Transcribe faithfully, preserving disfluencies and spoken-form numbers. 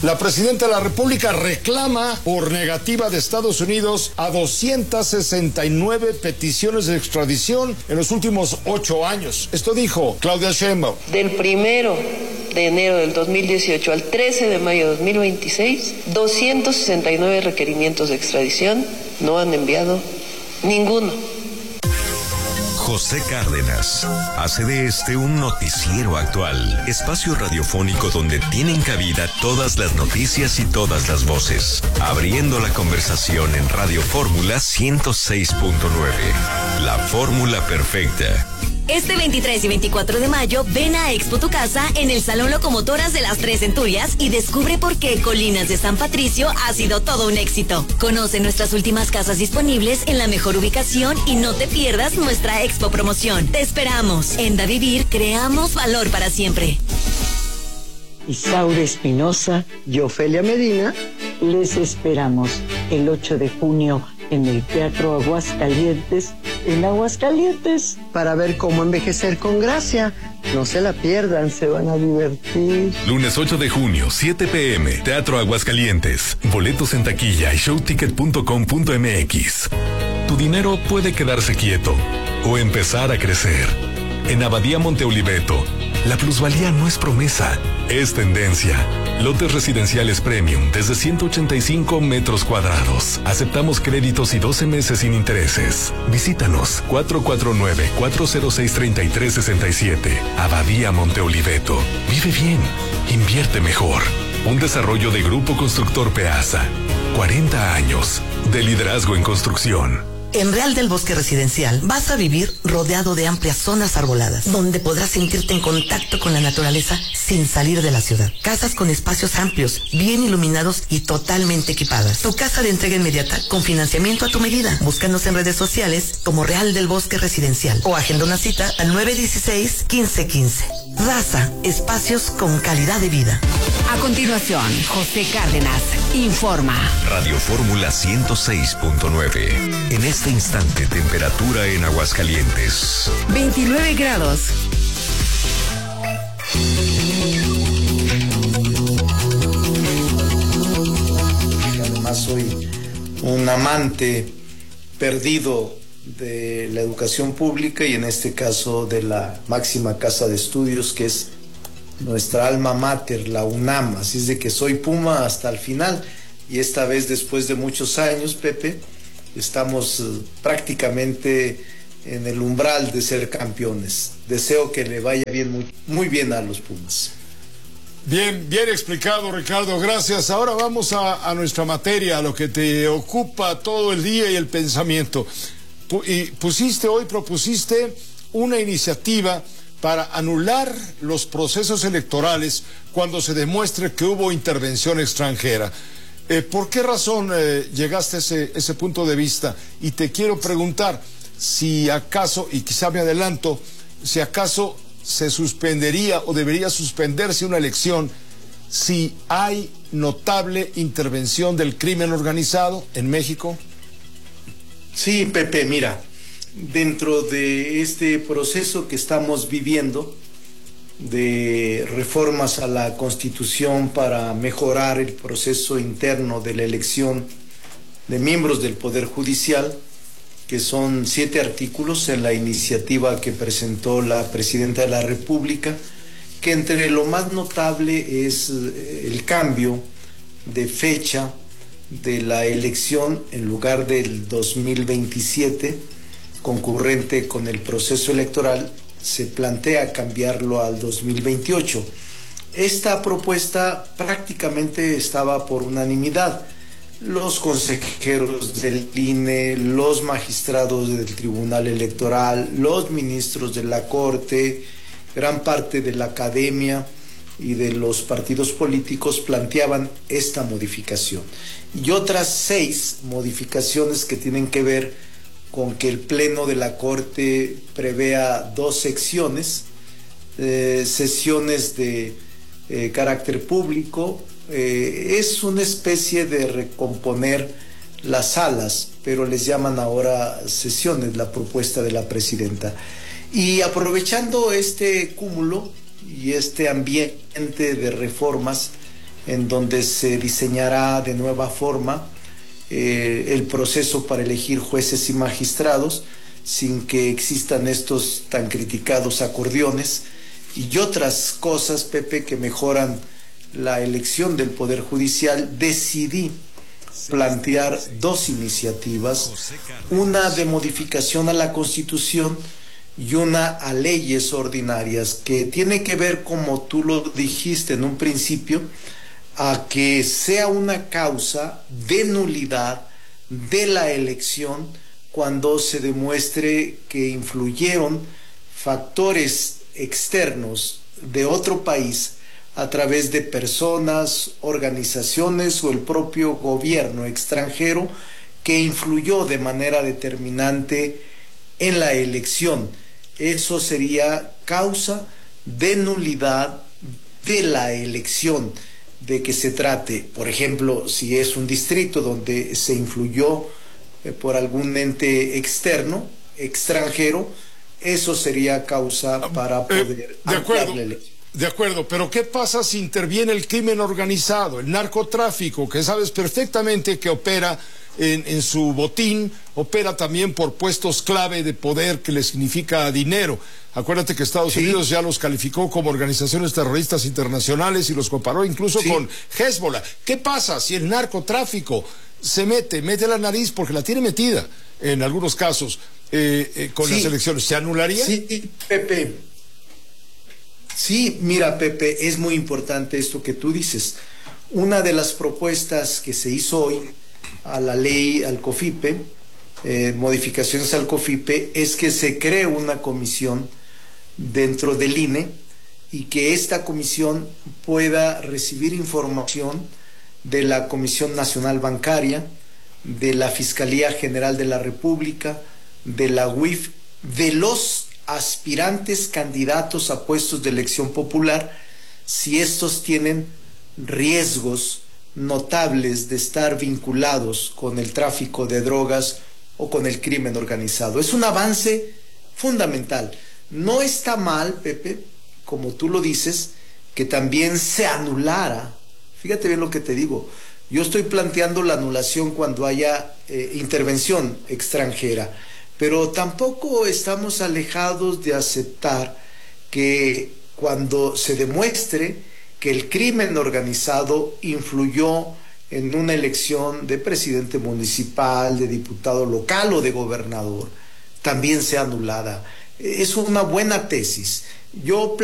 La presidenta de la República reclama por negativa de Estados Unidos a doscientas sesenta y nueve peticiones de extradición en los últimos ocho años. Esto dijo Claudia Sheinbaum. Del primero de enero del dos mil dieciocho al trece de mayo de dos mil veintiséis, doscientos sesenta y nueve requerimientos de extradición, no han enviado ninguno. José Cárdenas hace de este un noticiero actual, espacio radiofónico donde tienen cabida todas las noticias y todas las voces, abriendo la conversación en Radio Fórmula ciento seis punto nueve, la fórmula perfecta. Este veintitrés y veinticuatro de mayo, ven a Expo Tu Casa en el Salón Locomotoras de las Tres Centurias y descubre por qué Colinas de San Patricio ha sido todo un éxito. Conoce nuestras últimas casas disponibles en la mejor ubicación y no te pierdas nuestra Expo Promoción. Te esperamos. En Da Vivir creamos valor para siempre. Isaura Espinosa y Ofelia Medina les esperamos el ocho de junio en el Teatro Aguascalientes, en Aguascalientes, para ver cómo envejecer con gracia. No se la pierdan, se van a divertir. Lunes ocho de junio, siete pe eme, Teatro Aguascalientes. Boletos en taquilla y showticket punto com punto eme equis. Tu dinero puede quedarse quieto o empezar a crecer. En Abadía Monte Oliveto, la plusvalía no es promesa, es tendencia. Lotes residenciales premium desde ciento ochenta y cinco metros cuadrados. Aceptamos créditos y doce meses sin intereses. Visítanos cuatro cuatro nueve, cuatro cero seis, tres tres seis siete. Abadía Monte Oliveto. Vive bien. Invierte mejor. Un desarrollo de Grupo Constructor Peasa. cuarenta años de liderazgo en construcción. En Real del Bosque Residencial vas a vivir rodeado de amplias zonas arboladas, donde podrás sentirte en contacto con la naturaleza sin salir de la ciudad. Casas con espacios amplios, bien iluminados y totalmente equipadas. Tu casa de entrega inmediata con financiamiento a tu medida. Búscanos en redes sociales como Real del Bosque Residencial o agenda una cita al nueve uno seis, quince quince. Raza, espacios con calidad de vida. A continuación, José Cárdenas informa. Radio Fórmula ciento seis punto nueve. En este instante, temperatura en Aguascalientes. veintinueve grados. Además soy un amante perdido de la educación pública y en este caso de la máxima casa de estudios que es nuestra alma mater, la UNAM. Así es de que soy Puma hasta el final y esta vez después de muchos años, Pepe, estamos uh, prácticamente en el umbral de ser campeones. Deseo que le vaya bien, muy, muy bien a los Pumas. Bien, bien explicado, Ricardo, gracias. Ahora vamos a, a nuestra materia, a lo que te ocupa todo el día y el pensamiento. Y pusiste hoy, propusiste una iniciativa para anular los procesos electorales cuando se demuestre que hubo intervención extranjera. Eh, ¿Por qué razón eh, llegaste a ese, ese punto de vista? Y te quiero preguntar si acaso, y quizá me adelanto, si acaso se suspendería o debería suspenderse una elección si hay notable intervención del crimen organizado en México. Sí, Pepe, mira, dentro de este proceso que estamos viviendo de reformas a la Constitución para mejorar el proceso interno de la elección de miembros del Poder Judicial, que son siete artículos en la iniciativa que presentó la Presidenta de la República, que entre lo más notable es el cambio de fecha de la elección en lugar del dos mil veintisiete, concurrente con el proceso electoral, se plantea cambiarlo al dos mil veintiocho. Esta propuesta prácticamente estaba por unanimidad. Los consejeros del I N E, los magistrados del Tribunal Electoral, los ministros de la Corte, gran parte de la academia y de los partidos políticos planteaban esta modificación. Y otras seis modificaciones que tienen que ver con que el Pleno de la Corte prevea dos secciones, eh, sesiones de eh, carácter público. Eh, es una especie de recomponer las salas, pero les llaman ahora sesiones, la propuesta de la Presidenta. Y aprovechando este cúmulo y este ambiente de reformas en donde se diseñará de nueva forma eh, el proceso para elegir jueces y magistrados, sin que existan estos tan criticados acordeones y otras cosas, Pepe, que mejoran la elección del Poder Judicial. Decidí plantear dos iniciativas, una de modificación a la Constitución y una a leyes ordinarias, que tiene que ver, como tú lo dijiste en un principio, a que sea una causa de nulidad de la elección cuando se demuestre que influyeron factores externos de otro país a través de personas, organizaciones o el propio gobierno extranjero que influyó de manera determinante en la elección. Eso sería causa de nulidad de la elección, de que se trate, por ejemplo, si es un distrito donde se influyó eh, por algún ente externo, extranjero, eso sería causa para poder eh, de acuerdo, la elección. De acuerdo, pero ¿qué pasa si interviene el crimen organizado, el narcotráfico, que sabes perfectamente que opera en, en su botín, opera también por puestos clave de poder que le significa dinero? Acuérdate que Estados sí. Unidos ya los calificó como organizaciones terroristas internacionales y los comparó incluso sí. con Hezbollah. ¿Qué pasa si el narcotráfico se mete, mete la nariz, porque la tiene metida en algunos casos, eh, eh, con sí. las elecciones? ¿Se anularía? Sí, Pepe. Sí, mira, Pepe, es muy importante esto que tú dices. Una de las propuestas que se hizo hoy a la ley, al COFIPE, eh, modificaciones al COFIPE, es que se cree una comisión dentro del I N E y que esta comisión pueda recibir información de la Comisión Nacional Bancaria, de la Fiscalía General de la República, de la U I F, de los aspirantes candidatos a puestos de elección popular, si estos tienen riesgos notables de estar vinculados con el tráfico de drogas o con el crimen organizado. Es un avance fundamental. No está mal, Pepe, como tú lo dices, que también se anulara. Fíjate bien lo que te digo. Yo estoy planteando la anulación cuando haya eh, intervención extranjera, pero tampoco estamos alejados de aceptar que cuando se demuestre que el crimen organizado influyó en una elección de presidente municipal, de diputado local o de gobernador, también sea anulada. Es una buena tesis. Yo